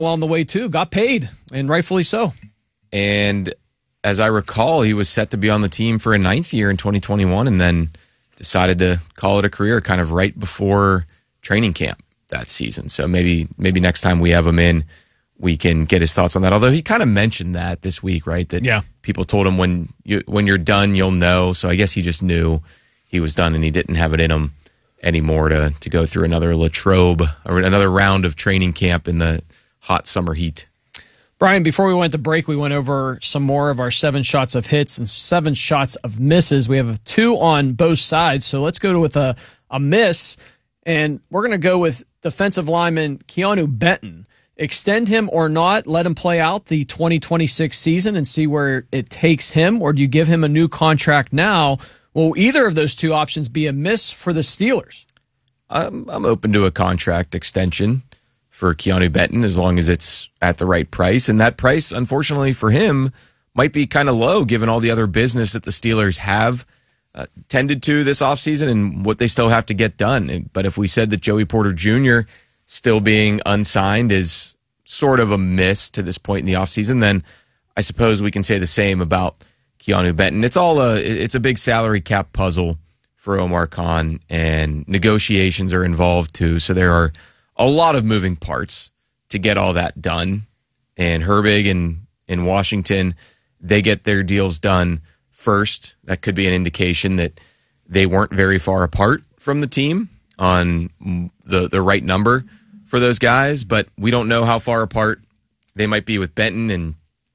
on the way too, got paid, and rightfully so. And as I recall, he was set to be on the team for a 9th year in 2021 and then decided to call it a career kind of right before training camp that season. So maybe next time we have him in, we can get his thoughts on that. Although he kind of mentioned that this week, right? That people told him when you're done, you'll know. So I guess he just knew he was done and he didn't have it in him anymore to go through another Latrobe or another round of training camp in the hot summer heat. Brian, before we went to break, we went over some more of our 7 shots of hits and 7 shots of misses. We have 2 on both sides, so let's go with a miss, and we're going to go with defensive lineman Keanu Benton. Extend him or not, let him play out the 2026 season and see where it takes him, or do you give him a new contract now? Will either of those 2 options be a miss for the Steelers? I'm open to a contract extension for Keanu Benton as long as it's at the right price. And that price, unfortunately for him, might be kind of low given all the other business that the Steelers have tended to this offseason and what they still have to get done. But if we said that Joey Porter Jr. still being unsigned is sort of a miss to this point in the offseason, then I suppose we can say the same about Keanu Benton. It's a big salary cap puzzle for Omar Khan, and negotiations are involved too. So there are a lot of moving parts to get all that done. And Herbig in Washington, they get their deals done first. That could be an indication that they weren't very far apart from the team on the right number for those guys, but we don't know how far apart they might be with Benton. And,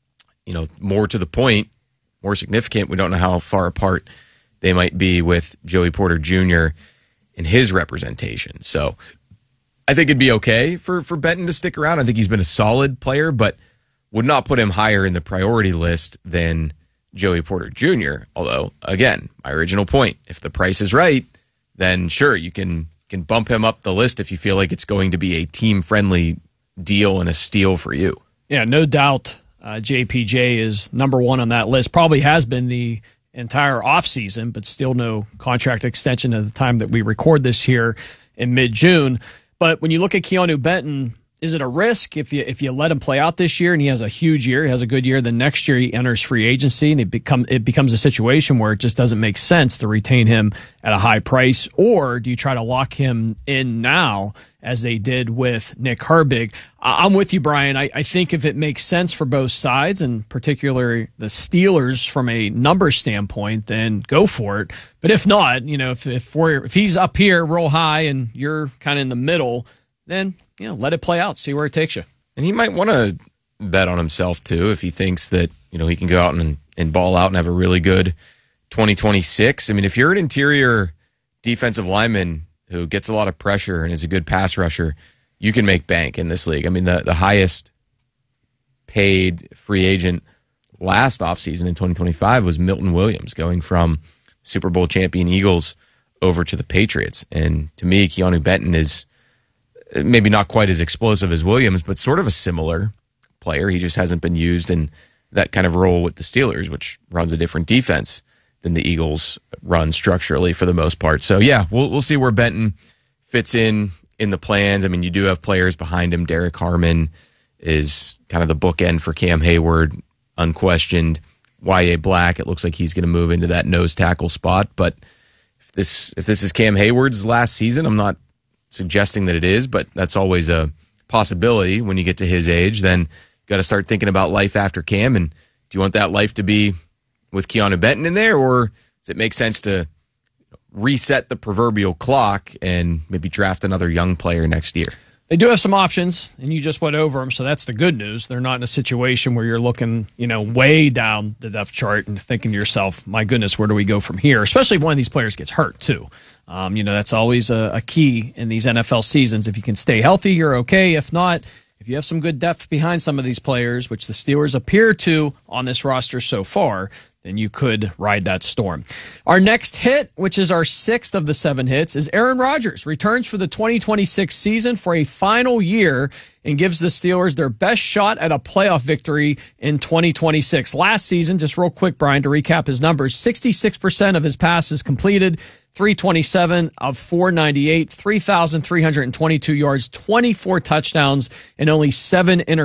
more to the point, more significant, we don't know how far apart they might be with Joey Porter Jr. and his representation. So I think it'd be okay for Benton to stick around. I think he's been a solid player, but would not put him higher in the priority list than Joey Porter Jr. Although, again, my original point, if the price is right, then sure, you can bump him up the list if you feel like it's going to be a team-friendly deal and a steal for you. Yeah, no doubt JPJ is number 1 on that list. Probably has been the entire offseason, but still no contract extension at the time that we record this here in mid-June. But when you look at Keanu Benton, is it a risk if you let him play out this year and he has a huge year, he has a good year, then next year he enters free agency and it becomes a situation where it just doesn't make sense to retain him at a high price? Or do you try to lock him in now as they did with Nick Herbig? I'm with you, Brian. I think if it makes sense for both sides, and particularly the Steelers from a number standpoint, then go for it. But if not, if he's up here real high and you're kind of in the middle, then let it play out, see where it takes you. And he might want to bet on himself, too, if he thinks that, he can go out and ball out and have a really good 2026. I mean, if you're an interior defensive lineman who gets a lot of pressure and is a good pass rusher, you can make bank in this league. I mean, the highest paid free agent last offseason in 2025 was Milton Williams, going from Super Bowl champion Eagles over to the Patriots. And to me, Keanu Benton is maybe not quite as explosive as Williams, but sort of a similar player. He just hasn't been used in that kind of role with the Steelers, which runs a different defense than the Eagles run structurally for the most part. So, yeah, we'll see where Benton fits in the plans. I mean, you do have players behind him. Derek Harmon is kind of the bookend for Cam Hayward, unquestioned. Y.A. Black, it looks like he's going to move into that nose tackle spot. But if this is Cam Hayward's last season, I'm not suggesting that it is, but that's always a possibility when you get to his age. Then you got to start thinking about life after Cam. And do you want that life to be with Keanu Benton in there, or does it make sense to reset the proverbial clock and maybe draft another young player next year? They do have some options, and you just went over them, so that's the good news. They're not in a situation where you're looking, way down the depth chart and thinking to yourself, my goodness, where do we go from here? Especially if one of these players gets hurt, too. That's always a key in these NFL seasons. If you can stay healthy, you're okay. If not, if you have some good depth behind some of these players, which the Steelers appear to on this roster so far, then you could ride that storm. Our next hit, which is our 6th of the 7 hits, is Aaron Rodgers returns for the 2026 season for a final year and gives the Steelers their best shot at a playoff victory in 2026. Last season, just real quick, Brian, to recap his numbers, 66% of his passes completed, 327 of 498, 3,322 yards, 24 touchdowns, and only 7 interceptions.